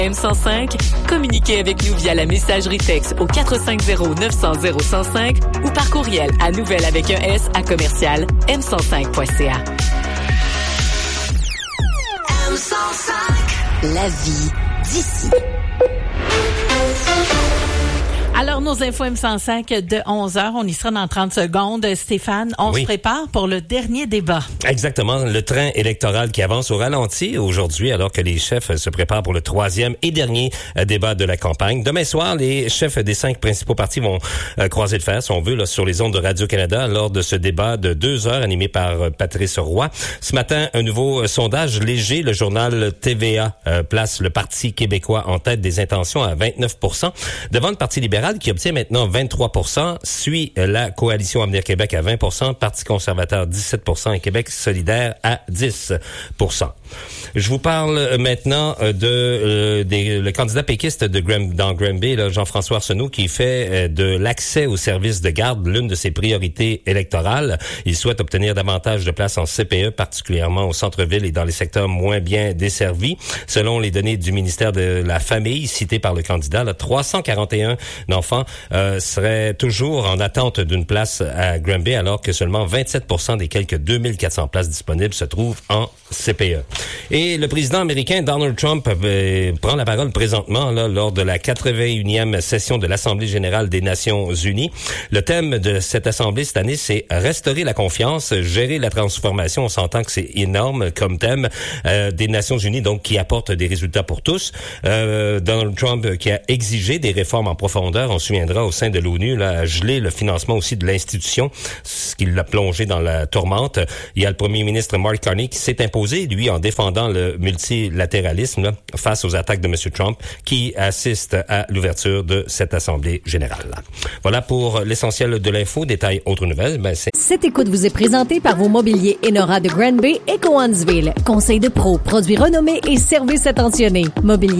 M105, communiquez avec nous via la messagerie texte au 450-900-0105 ou par courriel à nouvelle avec un S à commercial m105.ca. M105. La vie d'ici. Alors, nos infos M105 de 11h, on y sera dans 30 secondes. Stéphane, on se prépare pour le dernier débat. Exactement. Le train électoral qui avance au ralenti aujourd'hui, alors que les chefs se préparent pour le troisième et dernier débat de la campagne. Demain soir, les chefs des 5 principaux partis vont croiser le fer, si on veut, là, sur les ondes de Radio-Canada lors de ce débat de 2 heures animé par Patrice Roy. Ce matin, un nouveau sondage léger. Le journal TVA place le Parti québécois en tête des intentions à 29%. Devant le Parti libéral, qui obtient maintenant 23%, suit la Coalition Avenir Québec à 20%, Parti conservateur 17% et Québec solidaire à 10%. Je vous parle maintenant le candidat péquiste dans Granby, là, Jean-François Arsenault, qui fait de l'accès aux services de garde l'une de ses priorités électorales. Il souhaite obtenir davantage de places en CPE, particulièrement au centre-ville et dans les secteurs moins bien desservis. Selon les données du ministère de la Famille citées par le candidat, là, 341 enfants seraient toujours en attente d'une place à Granby, alors que seulement 27% des quelques 2400 places disponibles se trouvent en CPE. Et le président américain Donald Trump prend la parole présentement là, lors de la 81e session de l'Assemblée générale des Nations unies. Le thème de cette assemblée cette année, c'est restaurer la confiance, gérer la transformation. On s'entend que c'est énorme comme thème des Nations unies, donc qui apporte des résultats pour tous. Donald Trump qui a exigé des réformes en profondeur, on se souviendra, au sein de l'ONU, là, a gelé le financement aussi de l'institution, ce qui l'a plongé dans la tourmente. Il y a le premier ministre Mark Carney qui s'est imposé, lui, en défendant le multilatéralisme là, face aux attaques de M. Trump, qui assiste à l'ouverture de cette Assemblée générale. Voilà pour l'essentiel de l'info. Détail autres nouvelles. Cette écoute vous est présentée par vos mobiliers Enora de Granby et Cowansville. Conseil de pro, produits renommés et services attentionnés. Mobilier